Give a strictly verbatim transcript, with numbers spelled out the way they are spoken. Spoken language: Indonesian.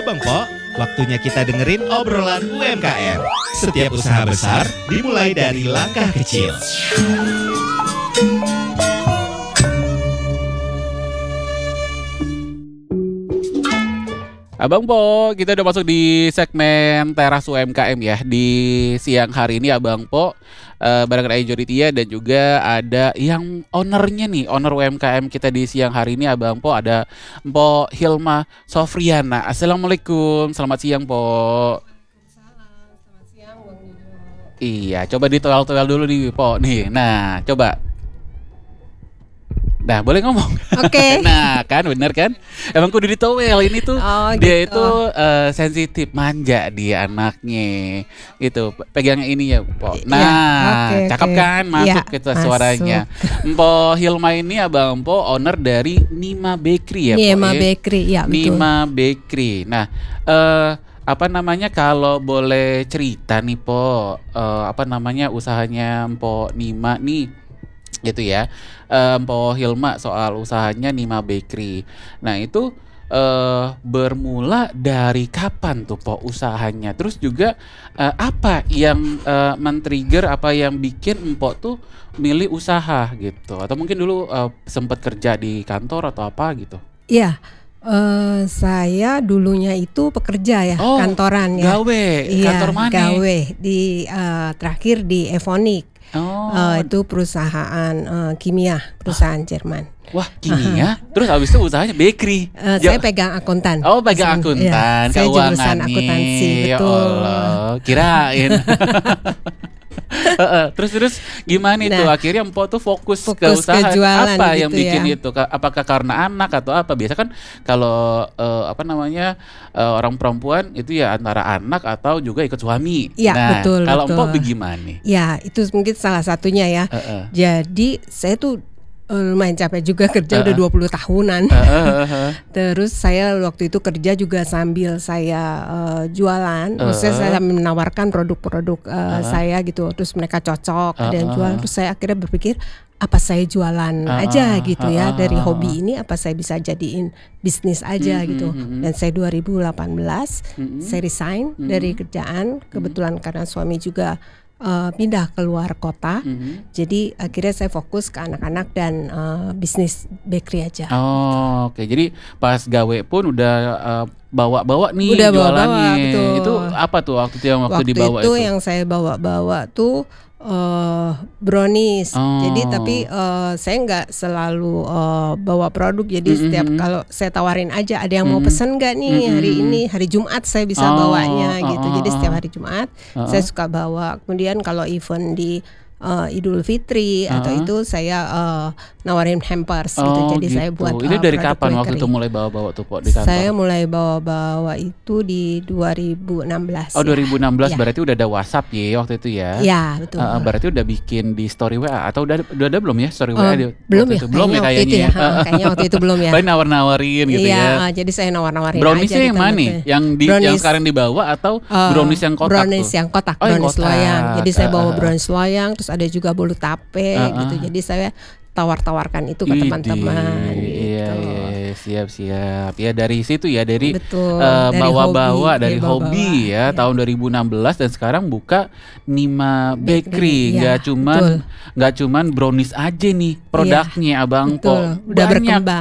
Abang Po, waktunya kita dengerin obrolan U M K M. Setiap usaha besar dimulai dari langkah kecil. Abang Po, kita udah masuk di segmen Teras U M K M ya. Di siang hari ini Abang Po uh, bareng Rai Joditia dan juga ada yang ownernya nih, owner U M K M kita di siang hari ini Abang Po, ada Mpok Hilma Sofriana. Assalamualaikum, selamat siang Po. Salam, selamat siang Bang Jojo. Iya, coba ditoel-toel dulu nih Po. Nih, nah coba. Nah, boleh ngomong. Oke. Okay. Nah, kan bener kan? Emang kudu ditowel ini tuh. Oh, dia gitu. itu uh, sensitif, manja dia anaknya. Gitu. Pegangnya ini ya, Po. Nah, ya, okay, cakep okay. kan? Masuk ya, kita masuk. suaranya. Mpok Hilma ini Abang Po owner dari Nima Bakery ya, Po. Nima ya? Bakery, ya betul. Nima Bakery. Nah, eh uh, apa namanya kalau boleh cerita nih, Po, uh, apa namanya usahanya Mpok Nima nih? Gitu ya, um, Mpok Hilma soal usahanya Nima Bakery. Nah itu uh, bermula dari kapan tuh Po usahanya? Terus juga uh, apa yang uh, men-trigger, apa yang bikin Mpok tuh milih usaha gitu? Atau mungkin dulu uh, sempat kerja di kantor atau apa gitu? Iya, uh, saya dulunya itu pekerja ya, oh, kantoran ya. Gawe, iya, kantor mana? Gawe di uh, terakhir di Evonik. Oh. Uh, itu perusahaan uh, kimia, perusahaan ah. Jerman. Wah, kimia. Terus habis itu usahanya bakery. Uh, ya. Saya pegang akuntan. Oh, pegang akuntan, ya, saya jurusan akuntansi, ya betul. Allah, kirain. terus terus gimana nah, itu akhirnya Mpok tuh fokus, fokus ke usaha ke jualan apa gitu yang bikin ya. itu? Apakah karena anak atau apa? Biasa kan kalau uh, apa namanya uh, orang perempuan itu ya antara anak atau juga ikut suami. Ya, nah, betul. Kalau betul. Mpok bagaimana? Ya, itu mungkin salah satunya ya. Uh-uh. Jadi saya tuh lumayan capek juga kerja uh, udah dua puluh tahunan. Uh, uh, uh, uh. Terus saya waktu itu kerja juga sambil saya uh, jualan. Uh, Maksudnya saya menawarkan produk-produk uh, uh, saya gitu. Terus mereka cocok, uh, ada yang jual. Terus saya akhirnya berpikir apa saya jualan uh, aja gitu ya. Dari hobi ini apa saya bisa jadiin bisnis aja uh, gitu. Uh, Dan saya dua ribu delapan belas uh, saya resign uh, dari kerjaan. Kebetulan karena suami juga Uh, pindah keluar kota, mm-hmm. jadi akhirnya saya fokus ke anak-anak dan uh, bisnis bakery aja. Oh, oke. Okay. Jadi pas gawe pun udah uh, bawa-bawa nih udah jualannya. Bawa-bawa, betul. Itu apa tuh waktu itu yang waktu, waktu dibawa itu? itu? Yang saya bawa-bawa tuh uh, brownies. Oh. Jadi tapi uh, saya nggak selalu uh, bawa produk. Jadi mm-hmm. setiap kalau saya tawarin aja, ada yang mm-hmm. mau pesen nggak nih mm-hmm. hari ini, hari Jumat saya bisa oh. bawanya gitu. Oh. Jadi setiap hari Jumat oh. saya suka bawa. Kemudian kalau event di Uh, Idul Fitri uh-huh. atau itu saya uh, nawarin hampers oh, gitu. Jadi gitu. Saya buat uh, itu dari kapan bakery. Waktu itu mulai bawa-bawa tuh Po di kantor? Saya mulai bawa-bawa itu di dua ribu enam belas. Oh, ya. dua ribu enam belas ya. Berarti udah ada WhatsApp ya waktu itu ya? Iya, betul. Uh, berarti udah bikin di story W A atau udah udah ada belum ya story W A? Uh, di, belum ya? Itu. Belum ya kayaknya. Itu ya. ya. Uh, kayaknya waktu itu belum ya. Paling nawar-nawarin gitu iya, ya. Iya, uh, jadi saya nawar-nawarin brownies aja. Browniesnya yang mana nih? Yang di brownies, yang sekarang dibawa atau uh, brownies yang kotak? Brownies tuh? yang kotak, oh, brownies kotak. loyang. Jadi saya bawa uh, brownies loyang, terus ada juga bolu tape uh-uh. gitu. Jadi saya tawar-tawarkan itu ke Idi, teman-teman gitu. Iya, iya, siap-siap. Ya dari situ ya, dari Betul, uh, dari bawa-bawa hobi, dari ya, hobi bawa-bawa, ya, ya tahun dua ribu enam belas dan sekarang buka Nima Bakery. Enggak ya, cuman enggak cuman brownies aja nih produknya ya, Abang Po. Udah berkembang.